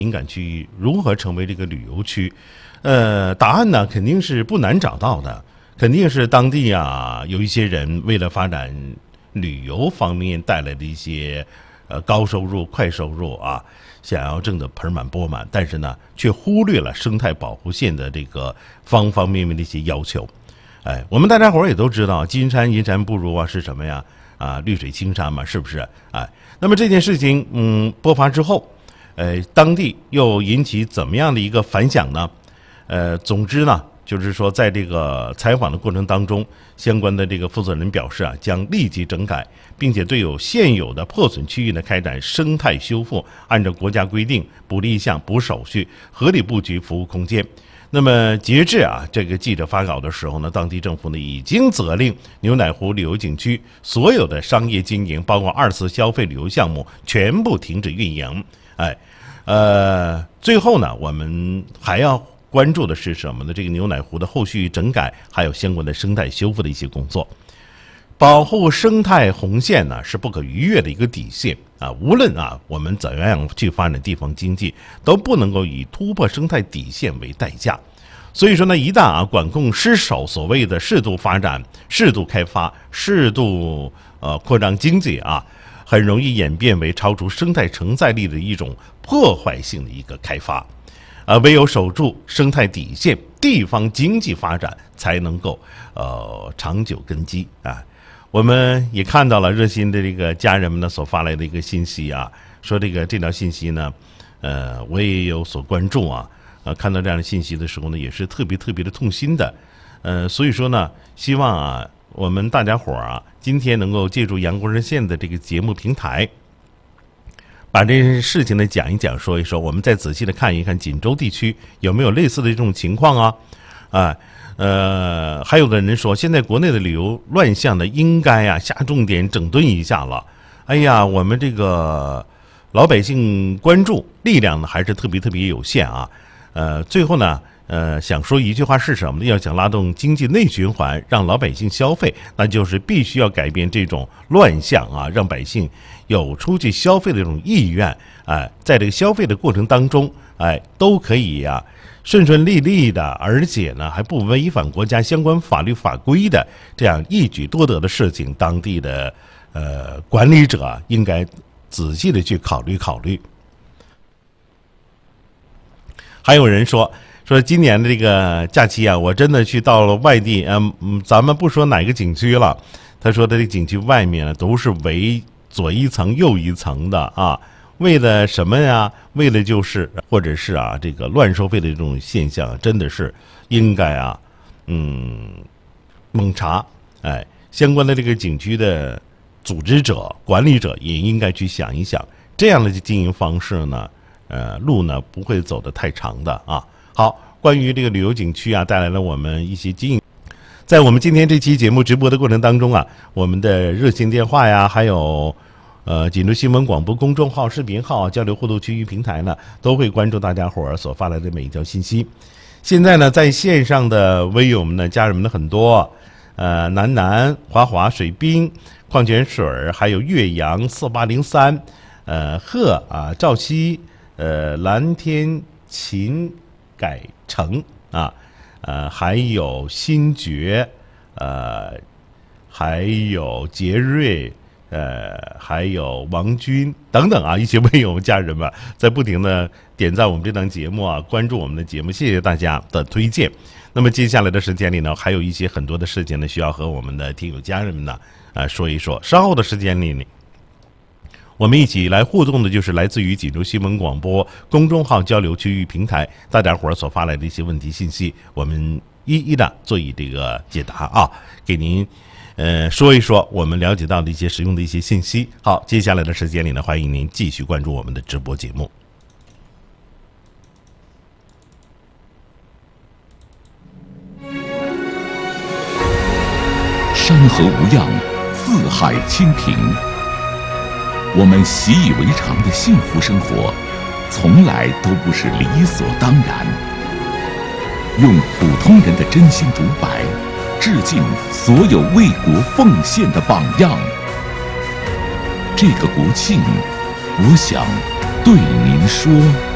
敏感区如何成为这个旅游区？答案呢肯定是不难找到的，肯定是当地啊有一些人为了发展旅游方面带来的一些高收入、快收入啊，想要挣得盆满钵满，但是呢却忽略了生态保护线的这个方方面面的一些要求。我们大家伙也都知道，金山银山不如啊是什么呀？绿水青山嘛，是不是？那么这件事情播发之后，当地又引起怎么样的一个反响呢？总之呢，就是说在这个采访的过程当中，相关的这个负责人表示将立即整改，并且对现有的破损区域呢开展生态修复，按照国家规定补立项、补手续，合理布局服务空间。那么截至这个记者发稿的时候呢，当地政府呢已经责令牛奶湖旅游景区所有的商业经营，包括二次消费旅游项目全部停止运营。最后呢，我们还要关注的是什么呢？这个牛奶湖的后续整改，还有相关的生态修复的一些工作。保护生态红线呢是不可逾越的一个底线无论我们怎样去发展地方经济，都不能够以突破生态底线为代价。所以说呢，一旦管控失守，所谓的适度发展、适度开发、适度扩张经济很容易演变为超出生态承载力的一种破坏性的一个开发。唯有守住生态底线，地方经济发展才能够长久根基我们也看到了热心的这个家人们呢所发来的一个信息说这条信息呢，我也有所关注看到这样的信息的时候呢，也是特别的痛心的，所以说呢，希望我们大家伙今天能够借助阳光热线的这个节目平台，把这些事情呢讲一讲、说一说，我们再仔细的看一看锦州地区有没有类似的这种情况还有的人说，现在国内的旅游乱象呢，应该下重点整顿一下了。我们这个老百姓关注力量呢，还是特别有限最后呢，想说一句话是什么呢？要想拉动经济内循环，让老百姓消费，那就是必须要改变这种乱象让百姓有出去消费的这种意愿在这个消费的过程当中都可以顺利利的，而且呢还不违反国家相关法律法规的这样一举多得的事情，当地的管理者应该仔细的去考虑。还有人说今年的这个假期我真的去到了外地咱们不说哪个景区了，他说的这个景区外面呢都是围左一层右一层的为了什么呀？为了就是或者是这个乱收费的这种现象，真的是应该猛查。相关的这个景区的组织者、管理者也应该去想一想，这样的经营方式呢，路呢不会走得太长的好，关于这个旅游景区带来了我们一些经营。在我们今天这期节目直播的过程当中我们的热线电话还有锦州新闻广播公众号、视频号、交流互动区域平台呢，都会关注大家伙所发来的每一条信息。现在呢，在线上的微友们呢，家人们的很多，南、华、水滨、矿泉水，还有岳阳4803，鹤赵西，蓝天秦改成还有新觉，还有杰瑞。还有王军等等一些微友家人们在不停的点赞我们这档节目关注我们的节目，谢谢大家的推荐。那么接下来的时间里呢，还有一些很多的事情呢，需要和我们的听友家人们呢说一说。稍后的时间里，我们一起来互动的就是来自于锦州新闻广播公众号交流区域平台大家伙所发来的一些问题信息，我们一一的做以这个解答给您说一说我们了解到的一些实用的一些信息。好，接下来的时间里呢，欢迎您继续关注我们的直播节目。 山河无恙，四海清平。我们习以为常的幸福生活，从来都不是理所当然。用普通人的真心独白，致敬所有为国奉献的榜样。这个国庆，我想对您说。